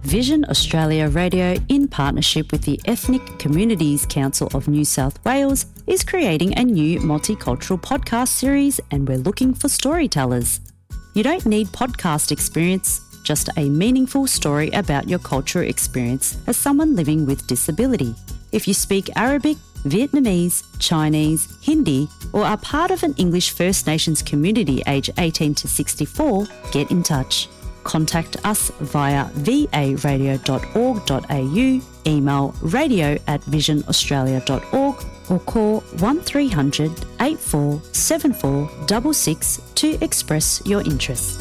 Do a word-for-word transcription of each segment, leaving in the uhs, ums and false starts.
Vision Australia Radio, in partnership with the Ethnic Communities Council of New South Wales, is creating a new multicultural podcast series, and we're looking for storytellers. You don't need podcast experience, just a meaningful story about your cultural experience as someone living with disability. If you speak Arabic, Vietnamese, Chinese, Hindi, or are part of an English First Nations community aged eighteen to sixty-four, get in touch. Contact us via v a radio dot org dot a u, email radio at vision australia dot org, or call one three hundred, eight four seven four six six to express your interest.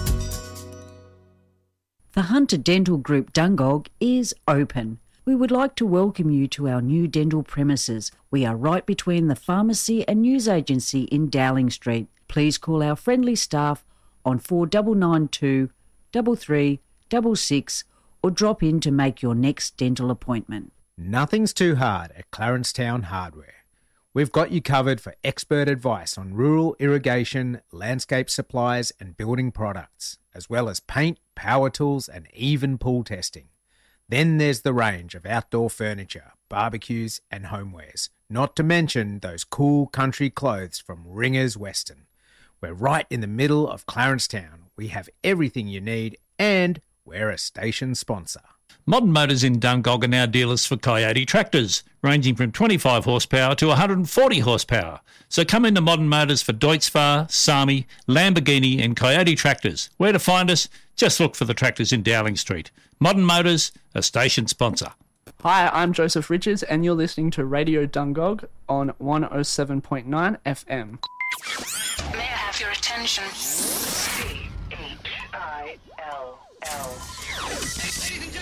The Hunter Dental Group Dungog is open. We would like to welcome you to our new dental premises. We are right between the pharmacy and news agency in Dowling Street. Please call our friendly staff on four nine nine two, three three six six or drop in to make your next dental appointment. Nothing's too hard at Clarencetown Hardware. We've got you covered for expert advice on rural irrigation, landscape supplies and building products, as well as paint, power tools and even pool testing. Then there's the range of outdoor furniture, barbecues and homewares, not to mention those cool country clothes from Ringers Western. We're right in the middle of Clarencetown. We have everything you need and we're a station sponsor. Modern Motors in Dungog are now dealers for Coyote tractors, ranging from twenty-five horsepower to one hundred forty horsepower. So come into Modern Motors for Deutz-Fahr, Sami, Lamborghini and Coyote tractors. Where to find us? Just look for the tractors in Dowling Street. Modern Motors, a station sponsor. Hi, I'm Joseph Richards and you're listening to Radio Dungog on one oh seven point nine F M. May I have your attention? C H I L L.